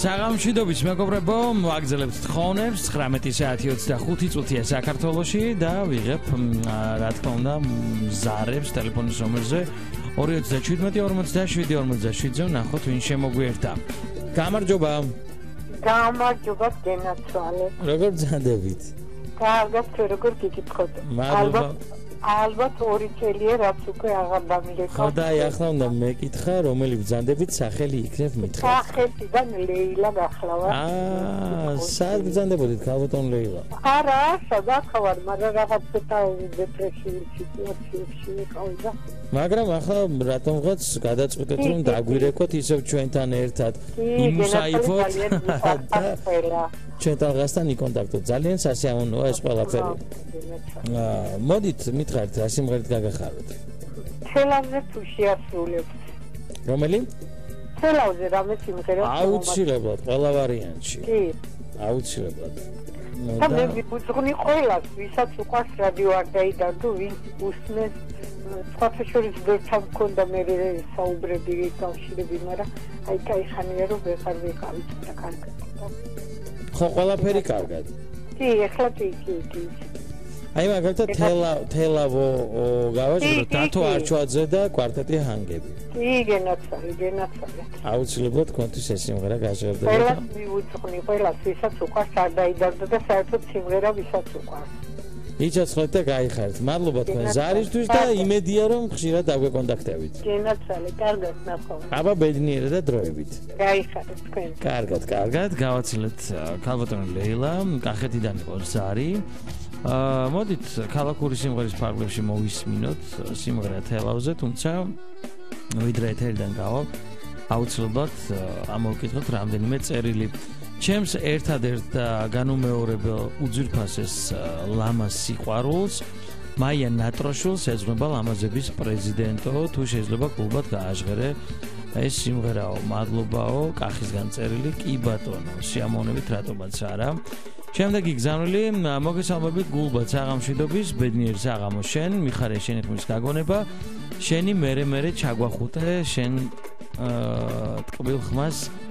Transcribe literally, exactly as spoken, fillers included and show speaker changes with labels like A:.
A: საღამოშიდობის მეგობრებო, ვაგრძელებთ თხოვნებს ცხრამეტი საათი ოცდახუთი წუთია საქართველოში და ვიღებ, რა თქმა უნდა, მზარებს ტელეფონის ნომერზე ორი ოცდაშვიდმეტი ორმოცდაშვიდი ორმოცდაშვიდზე ნახოთ ვინ შემოგვიერთა. გამარჯობა.
B: გამარჯობა გენაცვალე.
A: როგორ ძანდებით?
B: კარგად, როგორ გიკითხოთ?
A: მადლობა.
B: ალბათ ორი წელია რაც უკვე აღარ დამილეკავ.
A: ხო და ახლა უნდა მეკითხა რომელი ბრძანდებით სახელი იქნებ მითხრა.
B: სახელიდან ლეილა გახლავა.
A: აა, სად ბრძანდებოდით ქალბატონ ლეილა?
B: არა, სადაც ხარ, მაგრამ რაღაც ცოტა დეპრესიული სიტუაციაში ვიყავი და
A: მაგრამ ახლა რატომღაც გადაწყვეტეთ რომ დაგვირეკოთ ისევ ჩვენთან ერთად იმუსაიფოთ და ჩვენთან გასთან იკონტაქტოთ. ძალიან სასიამოვნოა ეს ყველაფერი. აა, მოდით მითხარით რა სიმღერით გაგახაროთ?
B: თელავზე თუ შეასრულებთ.
A: რომელი?
B: თელავზე რამე სიმღერა?
A: აუცილებლად, ყველა ვარიანტში.
B: კი.
A: აუცილებლად.
B: და მე ვიუძღვნი ყველას, ვისაც უყვარს რადიო არდაიდან თუ ვინ უსმენს სხვათა შორის დერთან მქონდა მე საუბრები კავშირები, მაგრამ აი кайხანია რომ ვეღარ ვიყავით და კარგად.
A: ხო, ყველაფერი კარგად.
B: კი, ეხლა კი, კი, კი.
A: აი მაგალითად თელა თელავო გავაჟღეროთ დათო არჩვაძე და კვარტეტი ჰანგები.
B: კი, გენაცვალე, გენაცვალე.
A: აუცილებლად თქვენთვის ეს სიმღერა გაჟღერდება.
B: ყველას მივუძღვნი, ყველას ვისაც უყვარს არ დაიდარდა და საერთოდ სიმღერა ვისაც უყვარს.
A: იცოცხლეთ და გაიხარეთ. მადლობა თქვენ ზარისთვის და იმედია რომ ხშირად დაგვეკონტაქტებით.
B: გენაცვალე, კარგად ნახავთ.
A: აბა ბედნიერად და დროებით.
B: გაიხარეთ თქვენ.
A: კარგად, კარგად, გავაცილეთ ქალბატონ ლეილა, კახეთიდან იყო ზარი. აა მოდით ქალაქური სიმღერის ფარგლებში მოვისმინოთ სიმღერა თელავზე, თუმცა ვიდრე ეთერიდან გავალ, აუცილებლად ამოვკითხოთ რამდენიმე წერილი. ჩემს ერთადერთ და განუმეორებელ უძვირფასეს ლამაზ სიყვარულს მაია ნატროშულს ეძღვნება ლამაზების პრეზიდენტო, თუ შეიძლება კლუბად გააჟღერე ეს სიმღერაო. მადლობაო, კახისგან წერილი, კი ბატონო, სიამოვნებით რატომაც არა. შემდეგი გზავნილი, მოგესალმებით გულბად საღამოშიდობის, ბედნიერ საღამოს შენ, მიხარია შენი ხმის გაგონება, შენი მერე მერე ჩაგვახუტე, შენ აა ტკბილ ხმას